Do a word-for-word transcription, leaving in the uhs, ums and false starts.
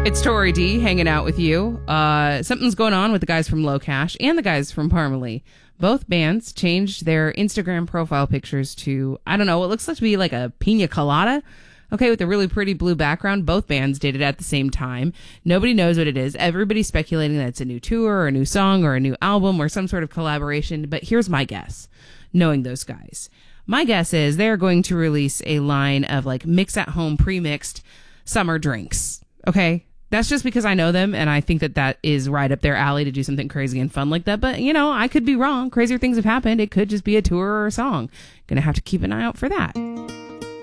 It's Tori D hanging out with you. Uh, something's going on with the guys from Low Cash and the guys from Parmalee. Both bands changed their Instagram profile pictures to, I don't know, what looks like to be like a pina colada. Okay, with a really pretty blue background. Both bands did it at the same time. Nobody knows what it is. Everybody's speculating that it's a new tour or a new song or a new album or some sort of collaboration. But here's my guess, knowing those guys. My guess is they're going to release a line of like mix at home pre-mixed summer drinks. Okay? That's just because I know them, and I think that that is right up their alley to do something crazy and fun like that. But, you know, I could be wrong. Crazier things have happened. It could just be a tour or a song. Gonna have to keep an eye out for that.